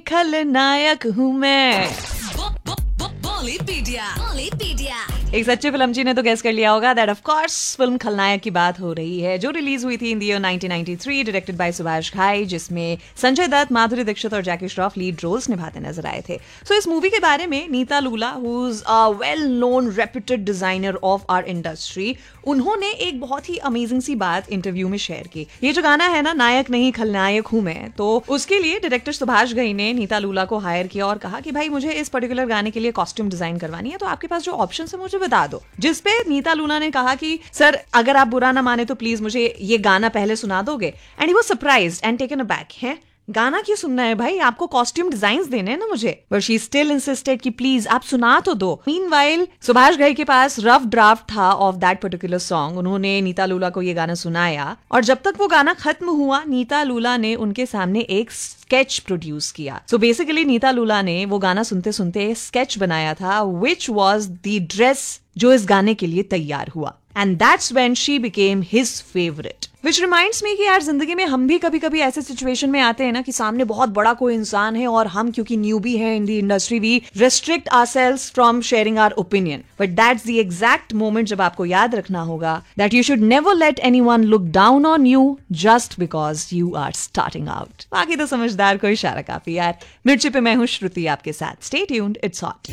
खलनायक हूँ मैं। बॉलीपीडिया। एक सच्चे फिल्मजी ने तो गेस कर लिया होगा दैट ऑफ कोर्स फिल्म खलनायक की बात हो रही है, जो रिलीज हुई थी in the year 1993, directed by Subhash घाई, जिसमें संजय दत्त, माधुरी दीक्षित और जैकी श्रॉफ लीड रोल्स निभाते नजर आए थे। सो इस मूवी के बारे में नीता लूला, who is a well known reputed designer of our industry, उन्होंने एक बहुत ही अमेजिंग सी बात इंटरव्यू में शेयर की। ये जो गाना है ना, नायक नहीं खलनायक हूं मैं, तो उसके लिए डायरेक्टर सुभाष घाई ने नीता लूला को हायर किया और कहा कि भाई मुझे इस पर्टिकुलर गाने के लिए कॉस्ट्यूम डिजाइन करवानी है, तो आपके पास जो ऑप्शन है मुझे बता दो। जिस पे नीता लूला ने कहा कि सर अगर आप बुरा ना माने तो प्लीज मुझे ये गाना पहले सुना दोगे। And he was surprised and taken aback. है गाना क्यों सुनना है भाई, आपको कॉस्ट्यूम डिजाइन्स देने हैं ना मुझे। बट शी स्टिल इंसिस्टेड कि प्लीज आप सुना तो दो। मीनवाइल सुभाष घाई के पास रफ ड्राफ्ट था ऑफ दैट पर्टिकुलर सॉन्ग। उन्होंने नीता लूला को ये गाना सुनाया और जब तक वो गाना खत्म हुआ, नीता लूला ने उनके सामने एक स्केच प्रोड्यूस किया। सो बेसिकली नीता लूला ने वो गाना सुनते सुनते स्केच बनाया था, विच वॉज द ड्रेस जो इस गाने के लिए तैयार हुआ। And that's when she became his favourite. Which reminds me कि यार जिंदगी में हम भी कभी कभी ऐसे सिचुएशन में आते हैं ना कि सामने बहुत बड़ा कोई इंसान है और हम क्योंकि न्यूबी है in the industry, we restrict ourselves from sharing our opinion. But that's the exact moment जब आपको याद रखना होगा that you should never let anyone look down on you just because you are starting out. बाकी तो समझदार को इशारा काफी यार। मिर्ची पे मैं हूँ श्रुति आपके साथ। Stay tuned, it's hot.